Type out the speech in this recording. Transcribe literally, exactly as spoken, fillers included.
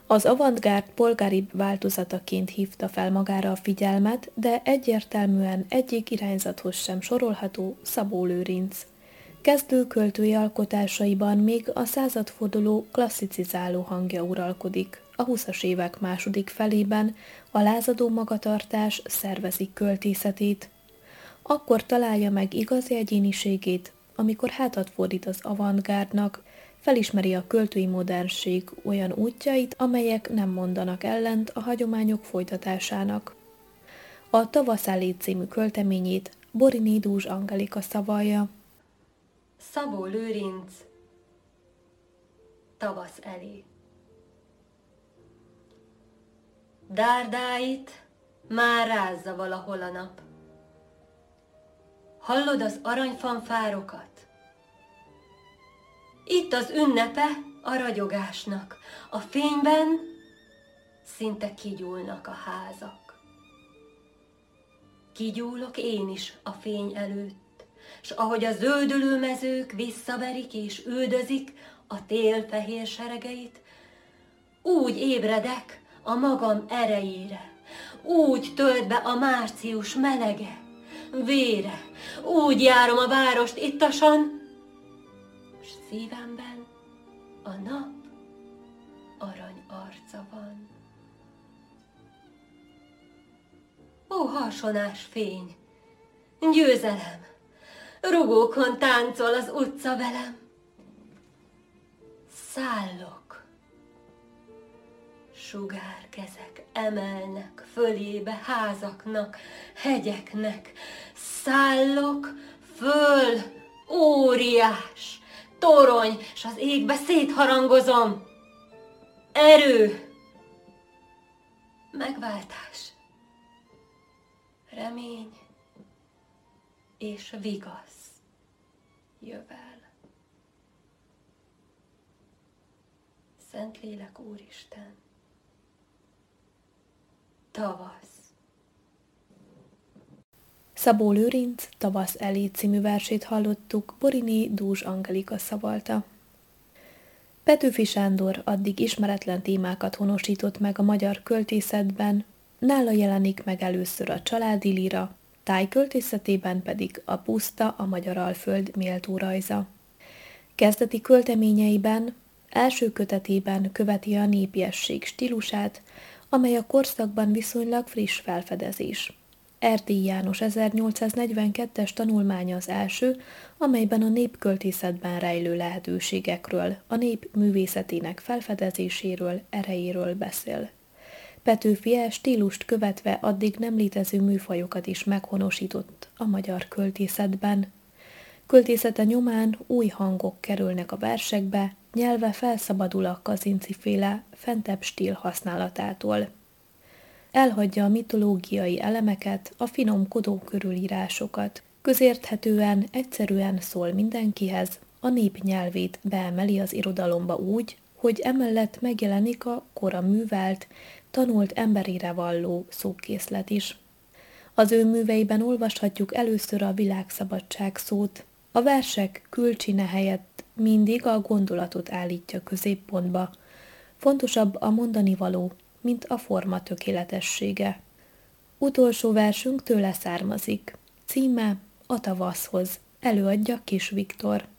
Az avantgárd polgári változataként hívta fel magára a figyelmet, de egyértelműen egyik irányzathoz sem sorolható Szabó Lőrinc. Kezdő költői alkotásaiban még a századforduló klasszicizáló hangja uralkodik. A húszas évek második felében a lázadó magatartás szervezik költészetét. Akkor találja meg igazi egyéniségét, amikor hátat fordít az avantgárdnak, felismeri a költői modernség olyan útjait, amelyek nem mondanak ellent a hagyományok folytatásának. A Tavasz elé című költeményét Boryny Dús Angelika szavalja. Szabó Lőrinc, Tavasz elé. Dárdáit már rázza valahol a nap. Hallod az aranyfanfárokat? Itt az ünnepe a ragyogásnak. A fényben szinte kigyúlnak a házak. Kigyúlok én is a fény előtt, s ahogy a zöldülő mezők visszaverik és üldözik a tél fehér seregeit, úgy ébredek a magam erejére, úgy tölt be a március melege, vére, úgy járom a várost ittasan, s szívemben a nap arany arca van. Ó, harsonás fény, győzelem, rugókon táncol az utca velem. Szállok, sugárkezek emelnek fölébe házaknak, hegyeknek. Szállok föl, óriás, torony, s az égbe szétharangozom. Erő, megváltás, remény és vigasz jövel. Szentlélek Úristen, tavasz. Szabó Lőrinc Tavasz elé című versét hallottuk, Boryny Dús Angelika szavalta. Petőfi Sándor addig ismeretlen témákat honosított meg a magyar költészetben, nála jelenik meg először a családi líra, tájköltészetében pedig a puszta, a magyar alföld méltó rajza. Kezdeti költeményeiben, első kötetében követi a népiesség stílusát, amely a korszakban viszonylag friss felfedezés. Erdélyi János ezernyolcszáznegyvenkettes tanulmánya az első, amelyben a népköltészetben rejlő lehetőségekről, a nép művészetének felfedezéséről, erejéről beszél. Petőfi e stílust követve addig nem létező műfajokat is meghonosított a magyar költészetben. Költészete nyomán új hangok kerülnek a versekbe, nyelve felszabadul a Kazinczy-féle fentebb stíl használatától. Elhagyja a mitológiai elemeket, a finom kodó körülírásokat. Közérthetően, egyszerűen szól mindenkihez, a nép nyelvét beemeli az irodalomba úgy, hogy emellett megjelenik a kora művelt, tanult emberére valló szókészlet is. Az ő műveiben olvashatjuk először a világszabadság szót. A versek külcsine helyett mindig a gondolatot állítja középpontba. Fontosabb a mondani való, mint a forma tökéletessége. Utolsó versünk tőle származik. Címe A tavaszhoz. Előadja Kis Viktor.